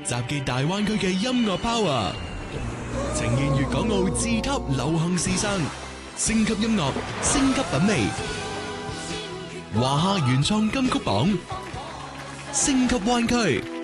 集結大灣區嘅音樂 power，呈現粵港澳自級流行時尚，升級音樂，升級品味。華夏原創金曲榜，升級灣區。